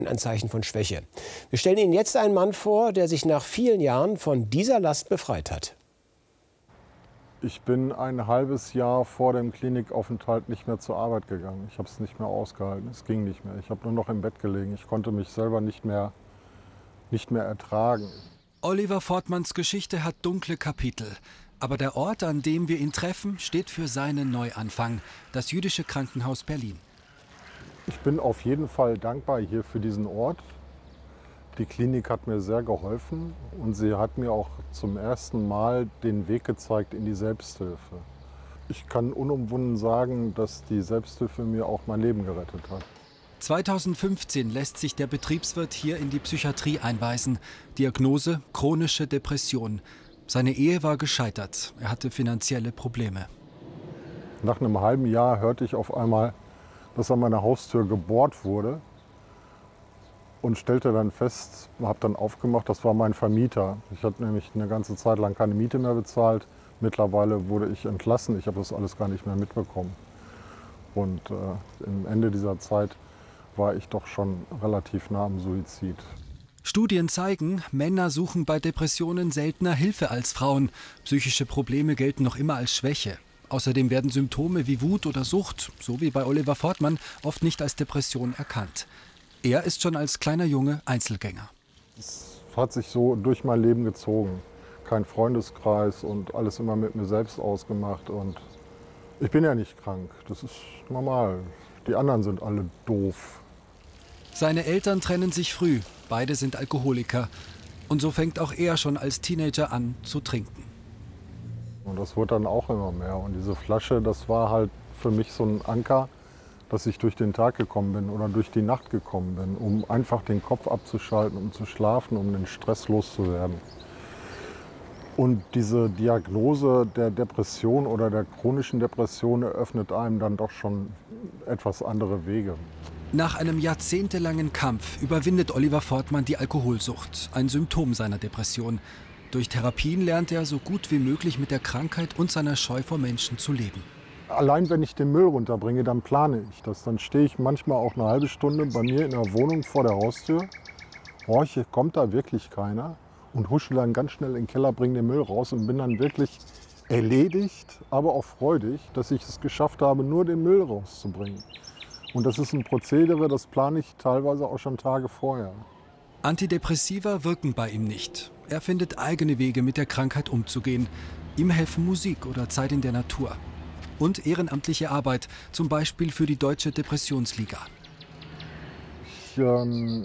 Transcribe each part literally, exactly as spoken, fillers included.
Ein Zeichen von Schwäche. Wir stellen Ihnen jetzt einen Mann vor, der sich nach vielen Jahren von dieser Last befreit hat. Ich bin ein halbes Jahr vor dem Klinikaufenthalt nicht mehr zur Arbeit gegangen. Ich habe es nicht mehr ausgehalten. Es ging nicht mehr. Ich habe nur noch im Bett gelegen. Ich konnte mich selber nicht mehr, nicht mehr ertragen. Oliver Fortmanns Geschichte hat dunkle Kapitel. Aber der Ort, an dem wir ihn treffen, steht für seinen Neuanfang. Das Jüdische Krankenhaus Berlin. Ich bin auf jeden Fall dankbar hier für diesen Ort. Die Klinik hat mir sehr geholfen und sie hat mir auch zum ersten Mal den Weg gezeigt in die Selbsthilfe. Ich kann unumwunden sagen, dass die Selbsthilfe mir auch mein Leben gerettet hat. zweitausendfünfzehn lässt sich der Betriebswirt hier in die Psychiatrie einweisen. Diagnose: chronische Depression. Seine Ehe war gescheitert. Er hatte finanzielle Probleme. Nach einem halben Jahr hörte ich auf einmal, dass an meiner Haustür gebohrt wurde und stellte dann fest, habe dann aufgemacht, das war mein Vermieter. Ich hatte nämlich eine ganze Zeit lang keine Miete mehr bezahlt. Mittlerweile wurde ich entlassen, ich habe das alles gar nicht mehr mitbekommen. Und äh, am Ende dieser Zeit war ich doch schon relativ nah am Suizid. Studien zeigen, Männer suchen bei Depressionen seltener Hilfe als Frauen. Psychische Probleme gelten noch immer als Schwäche. Außerdem werden Symptome wie Wut oder Sucht, so wie bei Oliver Fortmann, oft nicht als Depression erkannt. Er ist schon als kleiner Junge Einzelgänger. Es hat sich so durch mein Leben gezogen. Kein Freundeskreis und alles immer mit mir selbst ausgemacht. Und ich bin ja nicht krank, das ist normal. Die anderen sind alle doof. Seine Eltern trennen sich früh, beide sind Alkoholiker. Und so fängt auch er schon als Teenager an zu trinken. Und das wurde dann auch immer mehr. Und diese Flasche, das war halt für mich so ein Anker, dass ich durch den Tag gekommen bin oder durch die Nacht gekommen bin, um einfach den Kopf abzuschalten, um zu schlafen, um den Stress loszuwerden. Und diese Diagnose der Depression oder der chronischen Depression eröffnet einem dann doch schon etwas andere Wege. Nach einem jahrzehntelangen Kampf überwindet Oliver Fortmann die Alkoholsucht, ein Symptom seiner Depression. Durch Therapien lernt er, so gut wie möglich mit der Krankheit und seiner Scheu vor Menschen zu leben. Allein wenn ich den Müll runterbringe, dann plane ich das. Dann stehe ich manchmal auch eine halbe Stunde bei mir in der Wohnung vor der Haustür, horche, kommt da wirklich keiner und husche dann ganz schnell in den Keller, bringe den Müll raus und bin dann wirklich erledigt, aber auch freudig, dass ich es geschafft habe, nur den Müll rauszubringen. Und das ist ein Prozedere, das plane ich teilweise auch schon Tage vorher. Antidepressiva wirken bei ihm nicht. Er findet eigene Wege, mit der Krankheit umzugehen. Ihm helfen Musik oder Zeit in der Natur. Und ehrenamtliche Arbeit, zum Beispiel für die Deutsche Depressionsliga. Ich ähm,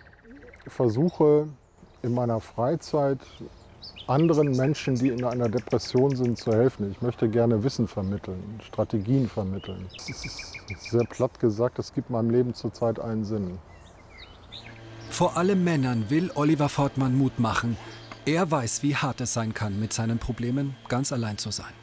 versuche in meiner Freizeit anderen Menschen, die in einer Depression sind, zu helfen. Ich möchte gerne Wissen vermitteln, Strategien vermitteln. Es ist sehr platt gesagt, es gibt meinem Leben zurzeit einen Sinn. Vor allem Männern will Oliver Fortmann Mut machen. Er weiß, wie hart es sein kann, mit seinen Problemen ganz allein zu sein.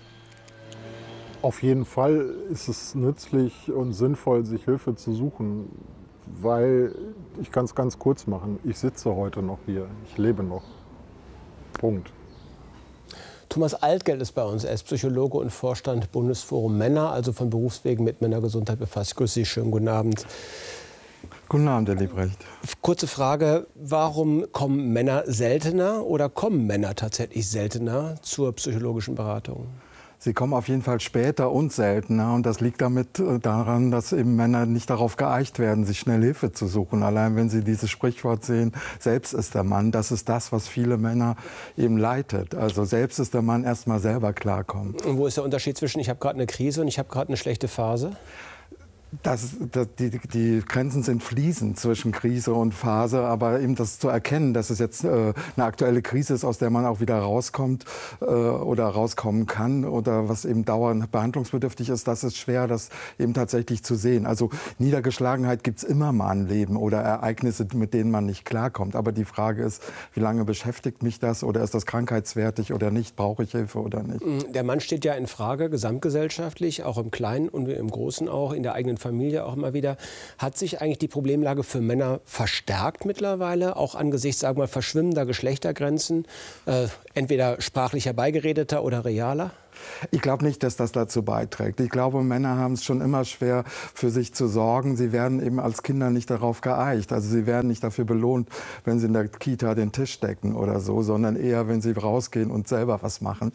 Auf jeden Fall ist es nützlich und sinnvoll, sich Hilfe zu suchen, weil, ich kann es ganz kurz machen, ich sitze heute noch hier, ich lebe noch. Punkt. Thomas Altgeld ist bei uns. Er ist Psychologe und Vorstand Bundesforum Männer, also von Berufswegen mit Männergesundheit befasst. Ich grüße Sie, schönen guten Abend. Guten Abend, Herr Liebrecht. Kurze Frage, warum kommen Männer seltener oder kommen Männer tatsächlich seltener zur psychologischen Beratung? Sie kommen auf jeden Fall später und seltener. Und das liegt damit daran, dass eben Männer nicht darauf geeicht werden, sich schnell Hilfe zu suchen. Allein wenn Sie dieses Sprichwort sehen, selbst ist der Mann, das ist das, was viele Männer eben leitet. Also selbst ist der Mann erst mal selber klarkommen. Und wo ist der Unterschied zwischen, ich habe gerade eine Krise und ich habe gerade eine schlechte Phase? Das, das, die, die Grenzen sind fließend zwischen Krise und Phase, aber eben das zu erkennen, dass es jetzt äh, eine aktuelle Krise ist, aus der man auch wieder rauskommt äh, oder rauskommen kann oder was eben dauernd behandlungsbedürftig ist, das ist schwer, das eben tatsächlich zu sehen. Also Niedergeschlagenheit gibt es immer mal im Leben oder Ereignisse, mit denen man nicht klarkommt. Aber die Frage ist, wie lange beschäftigt mich das oder ist das krankheitswertig oder nicht, brauche ich Hilfe oder nicht? Der Mann steht ja in Frage, gesamtgesellschaftlich, auch im Kleinen und im Großen auch, in der eigenen Familie auch immer wieder. Hat sich eigentlich die Problemlage für Männer verstärkt mittlerweile, auch angesichts, sagen wir mal, verschwimmender Geschlechtergrenzen, äh, entweder sprachlich herbeigeredeter oder realer? Ich glaube nicht, dass das dazu beiträgt. Ich glaube, Männer haben es schon immer schwer, für sich zu sorgen. Sie werden eben als Kinder nicht darauf geeicht. Also sie werden nicht dafür belohnt, wenn sie in der Kita den Tisch decken oder so, sondern eher, wenn sie rausgehen und selber was machen.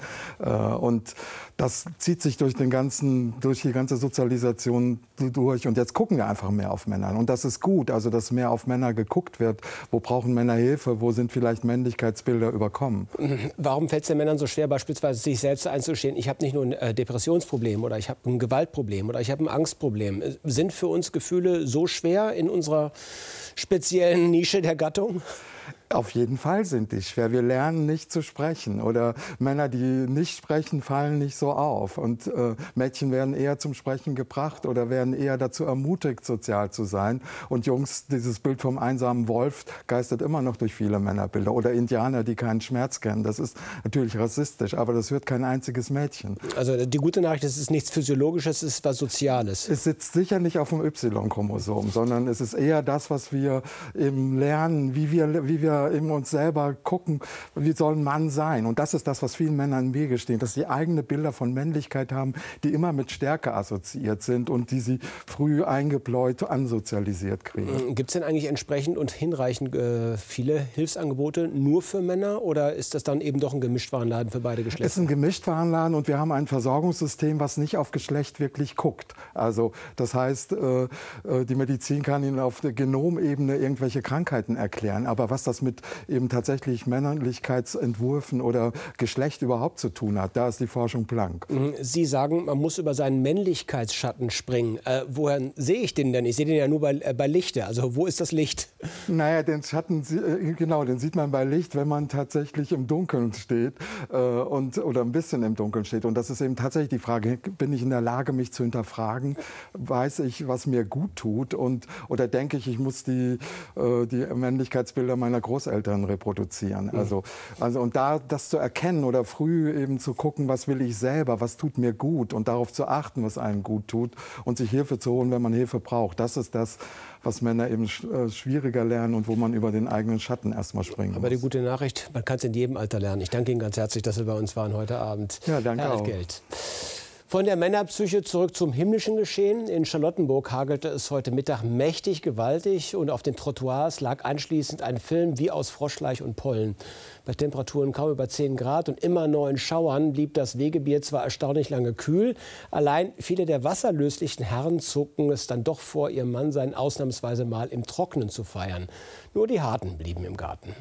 Und das zieht sich durch, den ganzen, durch die ganze Sozialisation durch. Und jetzt gucken wir einfach mehr auf Männer. Und das ist gut, also dass mehr auf Männer geguckt wird. Wo brauchen Männer Hilfe? Wo sind vielleicht Männlichkeitsbilder überkommen? Warum fällt es den Männern so schwer, beispielsweise sich selbst einzustehen? Ich habe nicht nur ein äh, Depressionsproblem oder ich habe ein Gewaltproblem oder ich habe ein Angstproblem. Sind für uns Gefühle so schwer in unserer speziellen Nische der Gattung? Auf jeden Fall sind die schwer. Wir lernen nicht zu sprechen. Oder Männer, die nicht sprechen, fallen nicht so auf. Und äh, Mädchen werden eher zum Sprechen gebracht oder werden eher dazu ermutigt, sozial zu sein. Und Jungs, dieses Bild vom einsamen Wolf geistert immer noch durch viele Männerbilder. Oder Indianer, die keinen Schmerz kennen. Das ist natürlich rassistisch, aber das hört kein einziges Mädchen. Also die gute Nachricht, es ist nichts Physiologisches, es ist was Soziales. Es sitzt sicher nicht auf dem Y-Chromosom, sondern es ist eher das, was wir eben lernen, wie wir, wie wir in uns selber gucken, wie soll ein Mann sein. Und das ist das, was vielen Männern im Wege steht, dass sie eigene Bilder von Männlichkeit haben, die immer mit Stärke assoziiert sind und die sie früh eingebläut, ansozialisiert kriegen. Gibt es denn eigentlich entsprechend und hinreichend äh, viele Hilfsangebote nur für Männer oder ist das dann eben doch ein Gemischtwarenladen für beide Geschlechter? Es ist ein Gemischtwarenladen und wir haben ein Versorgungssystem, was nicht auf Geschlecht wirklich guckt. Also das heißt, äh, die Medizin kann Ihnen auf der Genomebene irgendwelche Krankheiten erklären, aber was das mit eben tatsächlich Männlichkeitsentwürfen oder Geschlecht überhaupt zu tun hat, da ist die Forschung blank. Sie sagen, man muss über seinen Männlichkeitsschatten springen. Äh, woher sehe ich den denn? Ich sehe den ja nur bei, äh, bei Lichte. Also wo ist das Licht? Naja, den Schatten, äh, genau, den sieht man bei Licht, wenn man tatsächlich im Dunkeln steht äh, und, oder ein bisschen im Dunkeln steht. Und das ist eben tatsächlich die Frage, bin ich in der Lage, mich zu hinterfragen? Weiß ich, was mir gut tut? Und, oder denke ich, ich muss die, äh, die Männlichkeitsbilder meiner Großeltern reproduzieren. Also, also und da das zu erkennen oder früh eben zu gucken, was will ich selber, was tut mir gut und darauf zu achten, was einem gut tut und sich Hilfe zu holen, wenn man Hilfe braucht. Das ist das, was Männer eben schwieriger lernen und wo man über den eigenen Schatten erstmal springen muss. Aber die gute Nachricht, man kann es in jedem Alter lernen. Ich danke Ihnen ganz herzlich, dass Sie bei uns waren heute Abend. Ja, danke Herr auch. Altgeld. Von der Männerpsyche zurück zum himmlischen Geschehen. In Charlottenburg hagelte es heute Mittag mächtig gewaltig und auf den Trottoirs lag anschließend ein Film wie aus Froschleich und Pollen. Bei Temperaturen kaum über zehn Grad und immer neuen Schauern blieb das Wegebier zwar erstaunlich lange kühl. Allein viele der wasserlöslichen Herren zogen es dann doch vor, ihr Mannsein ausnahmsweise mal im Trockenen zu feiern. Nur die Harten blieben im Garten.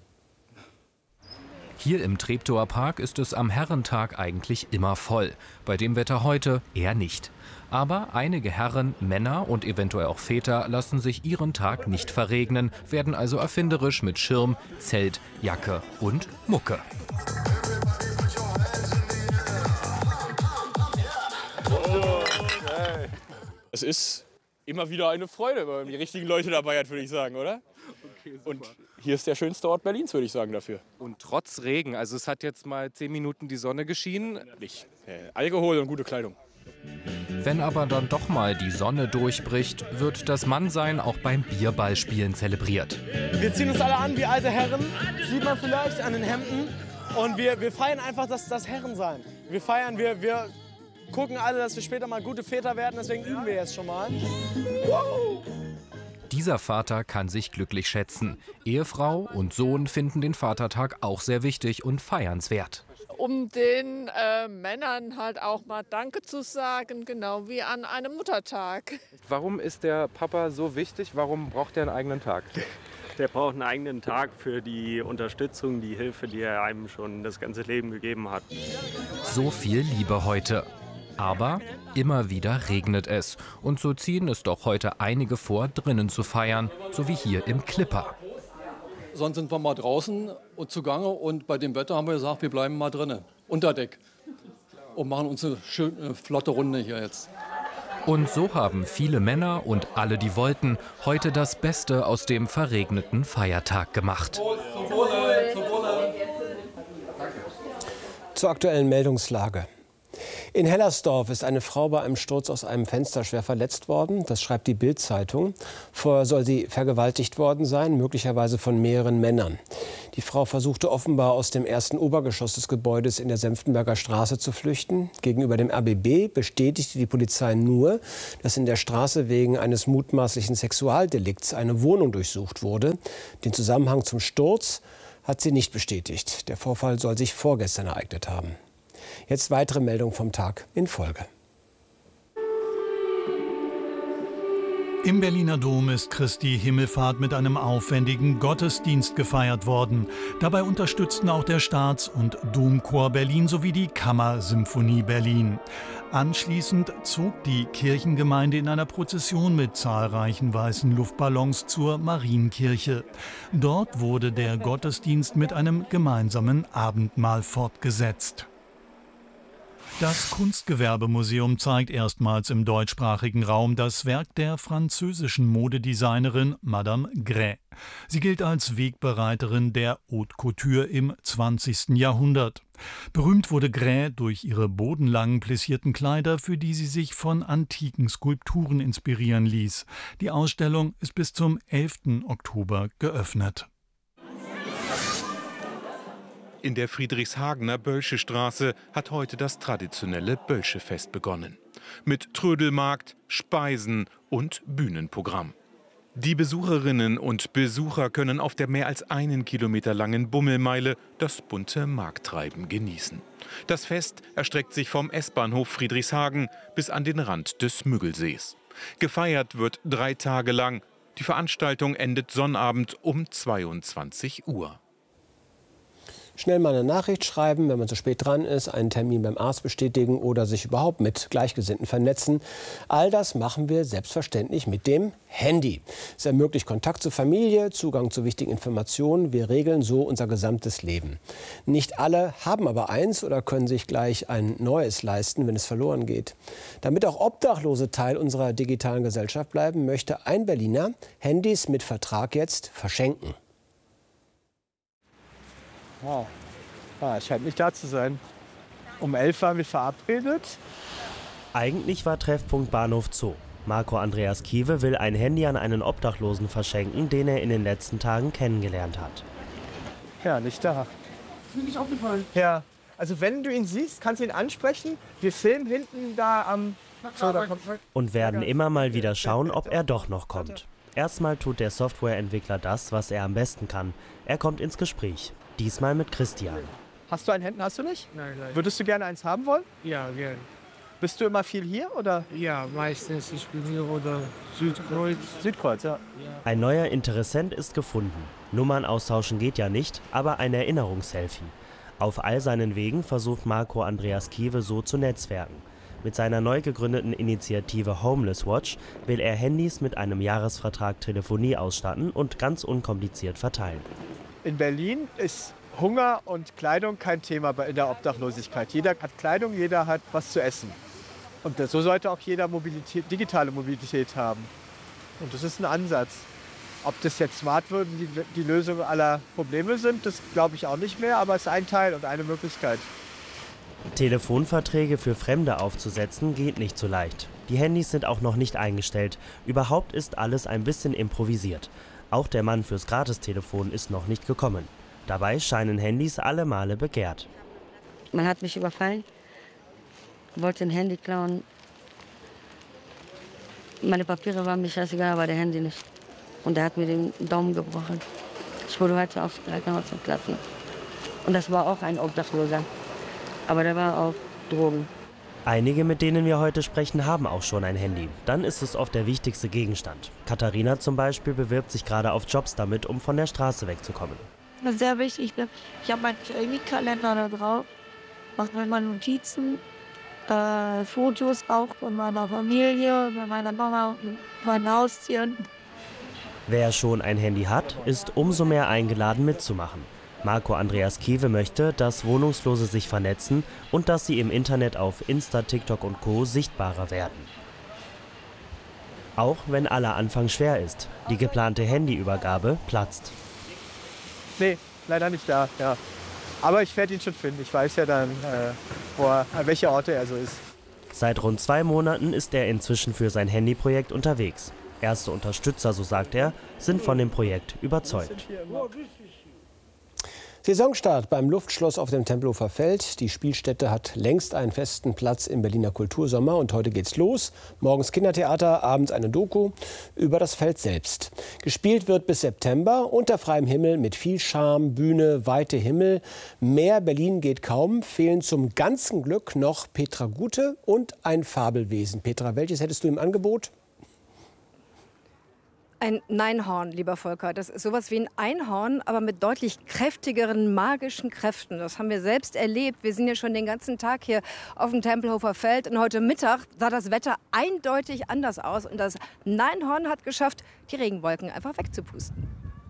Hier im Treptower Park ist es am Herrentag eigentlich immer voll. Bei dem Wetter heute eher nicht. Aber einige Herren, Männer und eventuell auch Väter lassen sich ihren Tag nicht verregnen, werden also erfinderisch mit Schirm, Zelt, Jacke und Mucke. Es ist immer wieder eine Freude, wenn man die richtigen Leute dabei hat, würde ich sagen, oder? Okay, und hier ist der schönste Ort Berlins, würde ich sagen, dafür. Und trotz Regen, also es hat jetzt mal zehn Minuten die Sonne geschienen. Nicht. Äh, Alkohol und gute Kleidung. Wenn aber dann doch mal die Sonne durchbricht, wird das Mannsein auch beim Bierballspielen zelebriert. Wir ziehen uns alle an wie alte Herren, sieht man vielleicht an den Hemden. Und wir, wir feiern einfach das, das Herrensein. Wir feiern, wir, wir gucken alle, dass wir später mal gute Väter werden, deswegen üben wir jetzt schon mal. Wow. Dieser Vater kann sich glücklich schätzen. Ehefrau und Sohn finden den Vatertag auch sehr wichtig und feiernswert. Um den äh, Männern halt auch mal Danke zu sagen, genau wie an einem Muttertag. Warum ist der Papa so wichtig? Warum braucht er einen eigenen Tag? Der braucht einen eigenen Tag für die Unterstützung, die Hilfe, die er einem schon das ganze Leben gegeben hat. So viel Liebe heute. Aber immer wieder regnet es. Und so ziehen es doch heute einige vor, drinnen zu feiern, so wie hier im Clipper. Sonst sind wir mal draußen und zugange und bei dem Wetter haben wir gesagt, wir bleiben mal drinnen, unter Deck. Und machen uns eine schöne, flotte Runde hier jetzt. Und so haben viele Männer und alle, die wollten, heute das Beste aus dem verregneten Feiertag gemacht. Zum Wohle, zum Wohle. Zur aktuellen Meldungslage. In Hellersdorf ist eine Frau bei einem Sturz aus einem Fenster schwer verletzt worden. Das schreibt die Bild-Zeitung. Vorher soll sie vergewaltigt worden sein, möglicherweise von mehreren Männern. Die Frau versuchte offenbar aus dem ersten Obergeschoss des Gebäudes in der Senftenberger Straße zu flüchten. Gegenüber dem R B B bestätigte die Polizei nur, dass in der Straße wegen eines mutmaßlichen Sexualdelikts eine Wohnung durchsucht wurde. Den Zusammenhang zum Sturz hat sie nicht bestätigt. Der Vorfall soll sich vorgestern ereignet haben. Jetzt weitere Meldungen vom Tag in Folge. Im Berliner Dom ist Christi Himmelfahrt mit einem aufwendigen Gottesdienst gefeiert worden. Dabei unterstützten auch der Staats- und Domchor Berlin sowie die Kammersymphonie Berlin. Anschließend zog die Kirchengemeinde in einer Prozession mit zahlreichen weißen Luftballons zur Marienkirche. Dort wurde der Gottesdienst mit einem gemeinsamen Abendmahl fortgesetzt. Das Kunstgewerbemuseum zeigt erstmals im deutschsprachigen Raum das Werk der französischen Modedesignerin Madame Grès. Sie gilt als Wegbereiterin der Haute Couture im zwanzigsten Jahrhundert. Berühmt wurde Grès durch ihre bodenlangen plissierten Kleider, für die sie sich von antiken Skulpturen inspirieren ließ. Die Ausstellung ist bis zum elften Oktober geöffnet. In der Friedrichshagener Bölsche Straße hat heute das traditionelle Bölsche-Fest begonnen. Mit Trödelmarkt, Speisen und Bühnenprogramm. Die Besucherinnen und Besucher können auf der mehr als einen Kilometer langen Bummelmeile das bunte Markttreiben genießen. Das Fest erstreckt sich vom S-Bahnhof Friedrichshagen bis an den Rand des Müggelsees. Gefeiert wird drei Tage lang. Die Veranstaltung endet Sonnabend um zweiundzwanzig Uhr. Schnell mal eine Nachricht schreiben, wenn man zu spät dran ist, einen Termin beim Arzt bestätigen oder sich überhaupt mit Gleichgesinnten vernetzen. All das machen wir selbstverständlich mit dem Handy. Es ermöglicht Kontakt zur Familie, Zugang zu wichtigen Informationen. Wir regeln so unser gesamtes Leben. Nicht alle haben aber eins oder können sich gleich ein neues leisten, wenn es verloren geht. Damit auch Obdachlose Teil unserer digitalen Gesellschaft bleiben, möchte ein Berliner Handys mit Vertrag jetzt verschenken. Wow, ah, scheint nicht da zu sein. Um elf waren wir verabredet. Eigentlich war Treffpunkt Bahnhof Zoo. Marco Andreas Kiewe will ein Handy an einen Obdachlosen verschenken, den er in den letzten Tagen kennengelernt hat. Ja, nicht da. Ist mir nicht aufgefallen. Ja, also wenn du ihn siehst, kannst du ihn ansprechen. Wir filmen hinten da am... So, da kommt... Und werden immer mal wieder schauen, ob er doch noch kommt. Erstmal tut der Softwareentwickler das, was er am besten kann. Er kommt ins Gespräch. Diesmal mit Christian. Hast du ein Handy? Hast du nicht? Nein, nein. Würdest du gerne eins haben wollen? Ja, gerne. Bist du immer viel hier, oder? Ja, meistens. Ich bin hier oder Südkreuz. Südkreuz, ja. Ein neuer Interessent ist gefunden. Nummern austauschen geht ja nicht, aber ein Erinnerungsselfie. Auf all seinen Wegen versucht Marco Andreas Kiewe so zu netzwerken. Mit seiner neu gegründeten Initiative Homeless Watch will er Handys mit einem Jahresvertrag Telefonie ausstatten und ganz unkompliziert verteilen. In Berlin ist Hunger und Kleidung kein Thema in der Obdachlosigkeit. Jeder hat Kleidung, jeder hat was zu essen. Und so sollte auch jeder Mobilität, digitale Mobilität haben. Und das ist ein Ansatz. Ob das jetzt Smartphone die, die Lösung aller Probleme sind, das glaube ich auch nicht mehr, aber es ist ein Teil und eine Möglichkeit. Telefonverträge für Fremde aufzusetzen geht nicht so leicht. Die Handys sind auch noch nicht eingestellt. Überhaupt ist alles ein bisschen improvisiert. Auch der Mann fürs Gratistelefon ist noch nicht gekommen. Dabei scheinen Handys alle Male begehrt. Man hat mich überfallen, wollte ein Handy klauen. Meine Papiere waren mir scheißegal, aber der Handy nicht. Und er hat mir den Daumen gebrochen. Ich wurde heute aufs Krankenhaus entlassen. Und das war auch ein Obdachloser. Aber der war auf Drogen. Einige, mit denen wir heute sprechen, haben auch schon ein Handy. Dann ist es oft der wichtigste Gegenstand. Katharina zum Beispiel bewirbt sich gerade auf Jobs damit, um von der Straße wegzukommen. Das ist sehr wichtig. Ich habe meinen Chemiekalender da drauf, mache mir meine Notizen, äh, Fotos auch von meiner Familie, von meiner Mama und meinen Haustieren. Wer schon ein Handy hat, ist umso mehr eingeladen mitzumachen. Marco Andreas Kiewe möchte, dass Wohnungslose sich vernetzen und dass sie im Internet auf Insta, TikTok und Co. sichtbarer werden. Auch wenn aller Anfang schwer ist. Die geplante Handyübergabe platzt. Nee, leider nicht da, ja. Aber ich werde ihn schon finden. Ich weiß ja dann, äh, wo er, an welcher Orte er so ist. Seit rund zwei Monaten ist er inzwischen für sein Handyprojekt unterwegs. Erste Unterstützer, so sagt er, sind von dem Projekt überzeugt. Saisonstart beim Luftschloss auf dem Tempelhofer Feld. Die Spielstätte hat längst einen festen Platz im Berliner Kultursommer. Und heute geht's los. Morgens Kindertheater, abends eine Doku über das Feld selbst. Gespielt wird bis September unter freiem Himmel mit viel Charme, Bühne, weite Himmel. Mehr Berlin geht kaum. Fehlen zum ganzen Glück noch Petra Gute und ein Fabelwesen. Petra, welches hättest du im Angebot? Ein Neinhorn, lieber Volker. Das ist sowas wie ein Einhorn, aber mit deutlich kräftigeren magischen Kräften. Das haben wir selbst erlebt. Wir sind ja schon den ganzen Tag hier auf dem Tempelhofer Feld. Und heute Mittag sah das Wetter eindeutig anders aus. Und das Neinhorn hat geschafft, die Regenwolken einfach wegzupusten.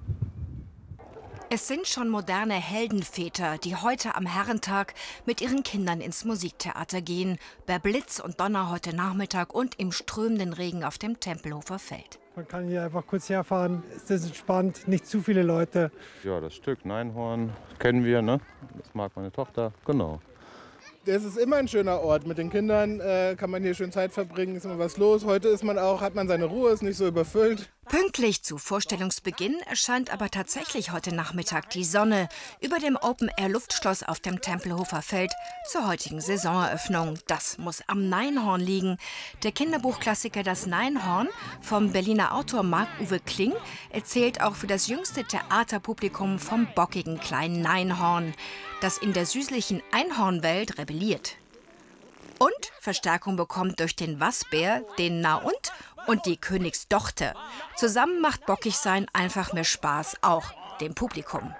Es sind schon moderne Heldenväter, die heute am Herrentag mit ihren Kindern ins Musiktheater gehen. Bei Blitz und Donner heute Nachmittag und im strömenden Regen auf dem Tempelhofer Feld. Man kann hier einfach kurz herfahren, es ist entspannt, nicht zu viele Leute. Ja, das Stück Neinhorn kennen wir, ne? Das mag meine Tochter, genau. Es ist immer ein schöner Ort. Mit den Kindern äh, kann man hier schön Zeit verbringen, ist immer was los. Heute ist man auch, hat man seine Ruhe, ist nicht so überfüllt. Pünktlich zu Vorstellungsbeginn erscheint aber tatsächlich heute Nachmittag die Sonne über dem Open-Air-Luftschloss auf dem Tempelhofer Feld zur heutigen Saisoneröffnung. Das muss am Neinhorn liegen. Der Kinderbuchklassiker Das Neinhorn vom Berliner Autor Marc-Uwe Kling erzählt auch für das jüngste Theaterpublikum vom bockigen kleinen Neinhorn, das in der süßlichen Einhornwelt rebelliert. Und Verstärkung bekommt durch den Wasbär, den Na und und die Königstochter. Zusammen macht bockig sein einfach mehr Spaß, auch dem Publikum.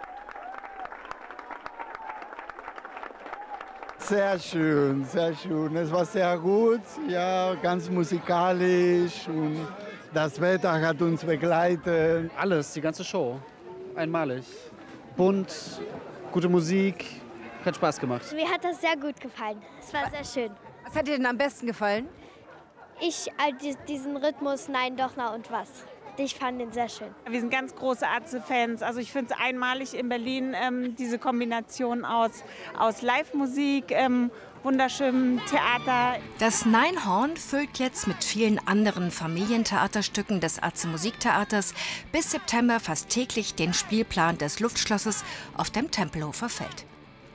Sehr schön, sehr schön. Es war sehr gut, ja, ganz musikalisch und das Wetter hat uns begleitet. Alles, die ganze Show, einmalig. Bunt, gute Musik, hat Spaß gemacht. Mir hat das sehr gut gefallen. Es war sehr schön. Was hat dir denn am besten gefallen? Ich, äh, diesen Rhythmus, nein, doch, na und was. Ich fand den sehr schön. Wir sind ganz große Atze-Fans. Also ich finde es einmalig in Berlin, ähm, diese Kombination aus, aus Live-Musik, ähm, wunderschönem Theater. Das Neinhorn füllt jetzt mit vielen anderen Familientheaterstücken des Atze Musiktheaters bis September fast täglich den Spielplan des Luftschlosses auf dem Tempelhofer Feld.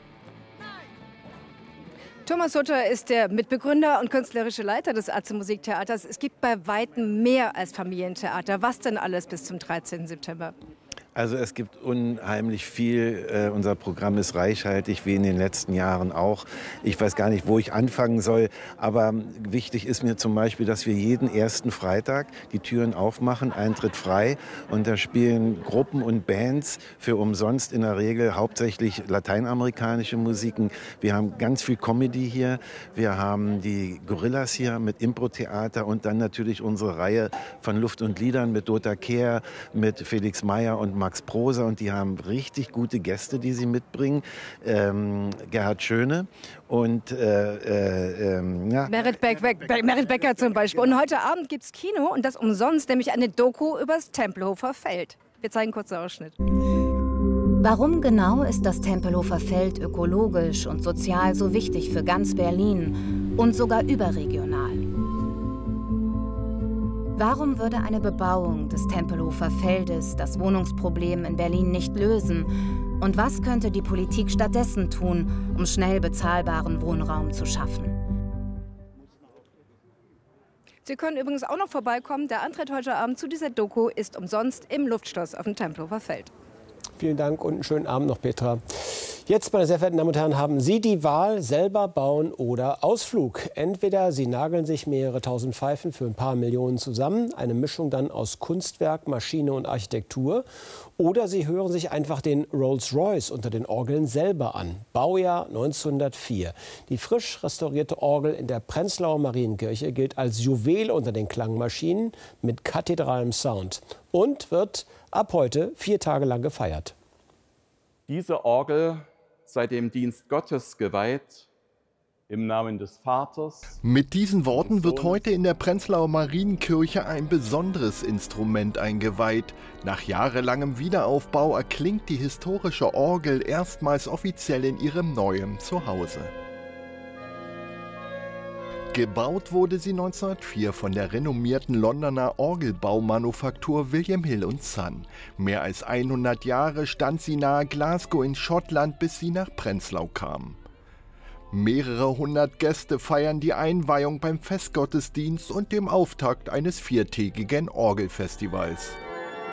Thomas Sutter ist der Mitbegründer und künstlerische Leiter des Atze Musiktheaters. Es gibt bei Weitem mehr als Familientheater. Was denn alles bis zum dreizehnten September? Also es gibt unheimlich viel. Äh, unser Programm ist reichhaltig, wie in den letzten Jahren auch. Ich weiß gar nicht, wo ich anfangen soll. Aber wichtig ist mir zum Beispiel, dass wir jeden ersten Freitag die Türen aufmachen, Eintritt frei. Und da spielen Gruppen und Bands für umsonst, in der Regel hauptsächlich lateinamerikanische Musiken. Wir haben ganz viel Comedy hier. Wir haben die Gorillas hier mit Impro-Theater und dann natürlich unsere Reihe von Luft und Liedern mit Dota Kehr, mit Felix Meyer und Max Prosa, und die haben richtig gute Gäste, die sie mitbringen. Ähm, Gerhard Schöne und äh, äh, ähm, ja. Merit, Beck, Beck, Beck, Merit Becker zum Beispiel. Und heute Abend gibt es Kino und das umsonst, nämlich eine Doku übers Tempelhofer Feld. Wir zeigen kurz einen Ausschnitt. Warum genau ist das Tempelhofer Feld ökologisch und sozial so wichtig für ganz Berlin und sogar überregional? Warum würde eine Bebauung des Tempelhofer Feldes das Wohnungsproblem in Berlin nicht lösen? Und was könnte die Politik stattdessen tun, um schnell bezahlbaren Wohnraum zu schaffen? Sie können übrigens auch noch vorbeikommen. Der Antritt heute Abend zu dieser Doku ist umsonst im Luftschloss auf dem Tempelhofer Feld. Vielen Dank und einen schönen Abend noch, Petra. Jetzt, meine sehr verehrten Damen und Herren, haben Sie die Wahl, selber bauen oder Ausflug. Entweder Sie nageln sich mehrere tausend Pfeifen für ein paar Millionen zusammen, eine Mischung dann aus Kunstwerk, Maschine und Architektur. Oder Sie hören sich einfach den Rolls-Royce unter den Orgeln selber an. Baujahr neunzehnhundertvier. Die frisch restaurierte Orgel in der Prenzlauer Marienkirche gilt als Juwel unter den Klangmaschinen mit kathedralem Sound und wird ab heute vier Tage lang gefeiert. Diese Orgel sei dem Dienst Gottes geweiht, im Namen des Vaters. Mit diesen Worten wird heute in der Prenzlauer Marienkirche ein besonderes Instrument eingeweiht. Nach jahrelangem Wiederaufbau erklingt die historische Orgel erstmals offiziell in ihrem neuen Zuhause. Gebaut wurde sie neunzehnhundertvier von der renommierten Londoner Orgelbaumanufaktur William Hill und Son. Mehr als hundert Jahre stand sie nahe Glasgow in Schottland, bis sie nach Prenzlau kam. Mehrere hundert Gäste feiern die Einweihung beim Festgottesdienst und dem Auftakt eines viertägigen Orgelfestivals.